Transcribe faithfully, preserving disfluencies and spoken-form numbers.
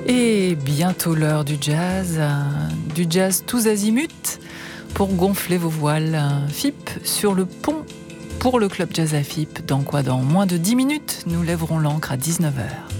Et bientôt l'heure du jazz, euh, du jazz tous azimuts pour gonfler vos voiles. F I P sur le pont pour le Club Jazz à F I P. Dans quoi ? Dans moins de dix minutes, nous lèverons l'ancre à dix-neuf heures.